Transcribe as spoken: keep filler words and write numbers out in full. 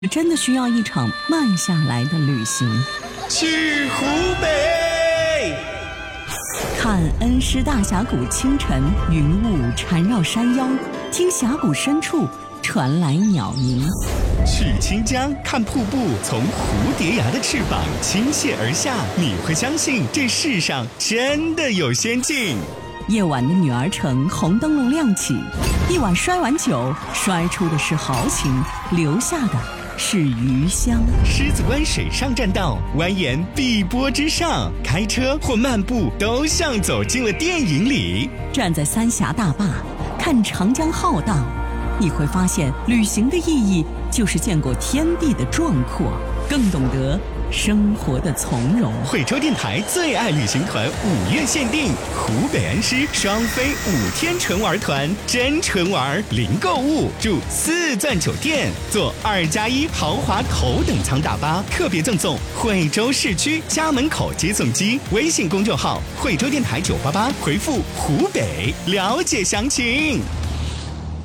真的需要一场慢下来的旅行。 去湖北， 看恩施大峡谷清晨，云雾缠绕山腰，听峡谷深处传来鸟鸣。 去清江，看瀑布从蝴蝶崖的翅膀倾泻而下，你会相信这世上真的有仙境。 夜晚的女儿城，红灯笼亮起，一碗摔碗酒，摔出的是豪情，留下的是余香。 狮子湾水上栈道，蜿蜒碧波之上，开车或漫步都像走进了电影里。 站在三峡大坝，看长江浩荡，你会发现旅行的意义就是见过天地的壮阔，更懂得生活的从容。 惠州电台最爱旅行团五月限定，湖北恩施双飞五天纯玩团，真纯玩零购物，住四钻酒店，坐二加一豪华头等舱大巴，特别赠送惠州市区家门口接送机。微信公众号惠州电台九八八，回复湖北了解详情。